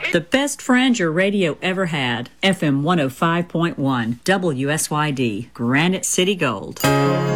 The best friend your radio ever had. FM 105.1 WSYD, Granite City Gold.